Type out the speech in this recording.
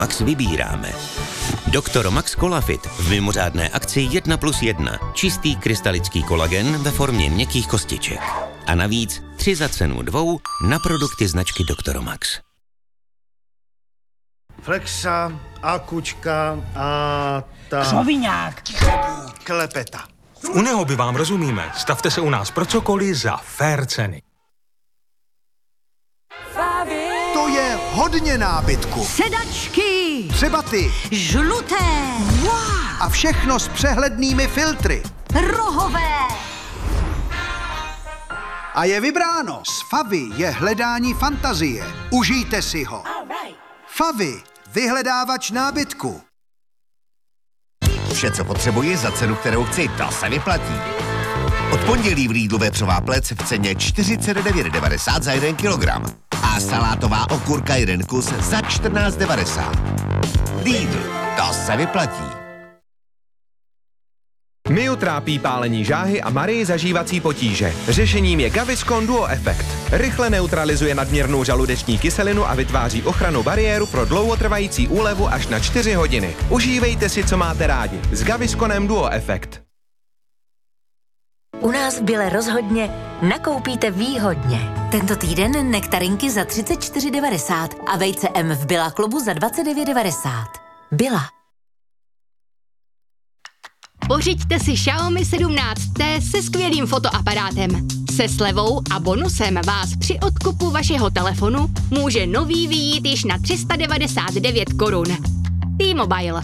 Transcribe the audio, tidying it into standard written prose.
Max vybíráme. Dr. Max Colafit v mimořádné akci 1+1. Čistý krystalický kolagen ve formě měkkých kostiček. A navíc 3 za cenu 2 na produkty značky Dr. Max. Flexa, akučka a ta... Křoviňák. Klepeta. V Unehoby vám rozumíme. Stavte se u nás pro cokoliv za fair ceny. To je hodně nábytku. Sedačky. Třeba ty. Žluté. Wow. A všechno s přehlednými filtry. Rohové. A je vybráno. S Favy je hledání fantazie. Užijte si ho. Favy. Vyhledávač nábytku. Vše, co potřebuji za cenu, kterou chci, to se vyplatí. Od pondělí v Lidlu vepřová plec v ceně 49,90 za 1 kilogram. A salátová okurka 1 kus za 14,90. Lidl, to se vyplatí. Miu trápí pálení žáhy a Marii zažívací potíže. Řešením je Gaviscon Duo Effect. Rychle neutralizuje nadměrnou žaludeční kyselinu a vytváří ochrannou bariéru pro dlouhotrvající úlevu až na 4 hodiny. Užívejte si, co máte rádi. S Gavisconem Duo Effect. U nás v Bile rozhodně nakoupíte výhodně. Tento týden nektarinky za 34,90 a vejce M v Billa klubu za 29,90. Billa. Pořiďte si Xiaomi 17T se skvělým fotoaparátem. Se slevou a bonusem vás při odkupu vašeho telefonu může nový vyjít již na 399 korun. T-Mobile.